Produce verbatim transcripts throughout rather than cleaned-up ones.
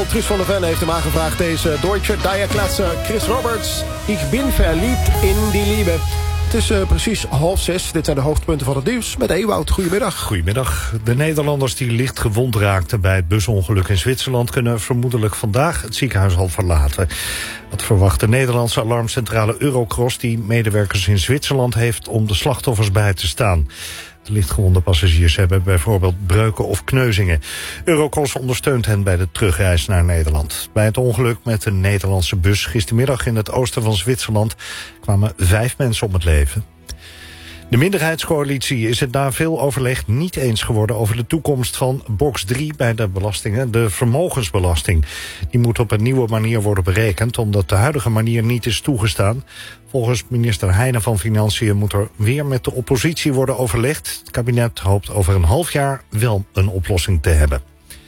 Nederland. Truus van der Ven heeft hem aangevraagd. Deze Deutsche Diaklatse Chris Roberts. Ik bin verliefd in die Liebe. Het is uh, precies half zes. Dit zijn de hoofdpunten van het nieuws. Met Ewout, goedemiddag. Goedemiddag. De Nederlanders die licht gewond raakten bij het busongeluk in Zwitserland kunnen vermoedelijk vandaag het ziekenhuis al verlaten. Dat verwacht de Nederlandse alarmcentrale Eurocross, die medewerkers in Zwitserland heeft om de slachtoffers bij te staan. De lichtgewonde passagiers hebben bijvoorbeeld breuken of kneuzingen. Eurocross ondersteunt hen bij de terugreis naar Nederland. Bij het ongeluk met een Nederlandse bus gistermiddag in het oosten van Zwitserland kwamen vijf mensen om het leven. De minderheidscoalitie is het na veel overleg niet eens geworden over de toekomst van box drie bij de belastingen, de vermogensbelasting. Die moet op een nieuwe manier worden berekend, omdat de huidige manier niet is toegestaan. Volgens minister Heijnen van Financiën moet er weer met de oppositie worden overlegd. Het kabinet hoopt over een half jaar wel een oplossing te hebben.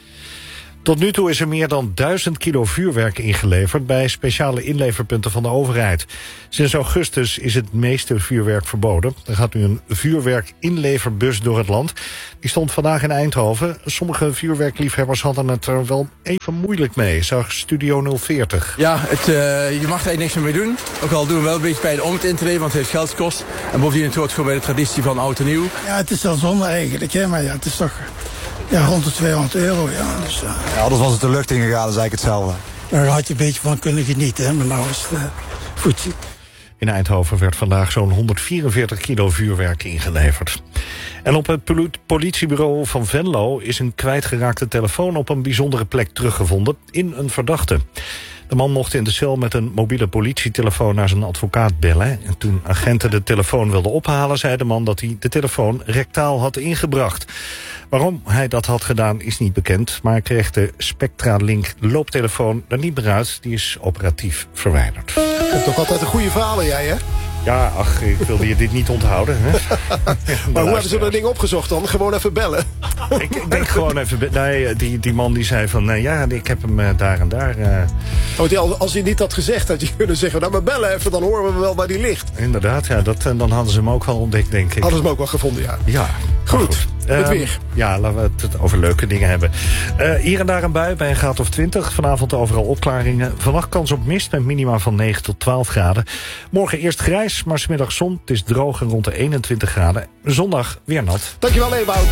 Tot nu toe is er meer dan duizend kilo vuurwerk ingeleverd bij speciale inleverpunten van de overheid. Sinds augustus is het meeste vuurwerk verboden. Er gaat nu een vuurwerkinleverbus door het land. Die stond vandaag in Eindhoven. Sommige vuurwerkliefhebbers hadden het er wel even moeilijk mee, zag Studio nul veertig. Ja, het, uh, je mag er eigenlijk niks meer mee doen. Ook al doen we wel een beetje pijn om het in te leveren, want het heeft geld gekost. En bovendien het hoort gewoon bij de traditie van oud en nieuw. Ja, het is wel zonde eigenlijk, hè? Maar ja, het is toch ja, rond de tweehonderd euro. Ja, dus, uh... ja, anders was het de lucht ingegaan, dat is eigenlijk hetzelfde. Daar had je een beetje van kunnen genieten, hè? Maar nou is het uh, goed. In Eindhoven werd vandaag zo'n honderdvierenveertig kilo vuurwerk ingeleverd. En op het politiebureau van Venlo is een kwijtgeraakte telefoon op een bijzondere plek teruggevonden in een verdachte. De man mocht in de cel met een mobiele politietelefoon naar zijn advocaat bellen. En toen agenten de telefoon wilden ophalen, zei de man dat hij de telefoon rectaal had ingebracht. Waarom hij dat had gedaan is niet bekend, maar kreeg de Spectra-Link looptelefoon er niet meer uit. Die is operatief verwijderd. Je hebt toch altijd een goede verhalen, jij, hè? Ja, ach, ik wilde je dit niet onthouden. Hè? Maar hoe hebben ze dat ding opgezocht dan? Gewoon even bellen? Ik, ik denk gewoon even... Nee, die, die man die zei van... Nee, ja, ik heb hem uh, daar en daar... Uh... Oh, als hij niet had gezegd, had je kunnen zeggen... Nou, maar bellen even, dan horen we wel waar die ligt. Inderdaad, ja, dat, dan hadden ze hem ook wel ontdekt, denk ik. Hadden ze hem ook wel gevonden, ja. Ja. Goed, goed. het uh, weer. Ja, laten we het over leuke dingen hebben. Uh, hier en daar een bui bij een graad of twintig. Vanavond overal opklaringen. Vannacht kans op mist met minima van negen tot twaalf graden. Morgen eerst grijs, maar 's middags zon. Het is droog en rond de eenentwintig graden. Zondag weer nat. Dankjewel, Ewout.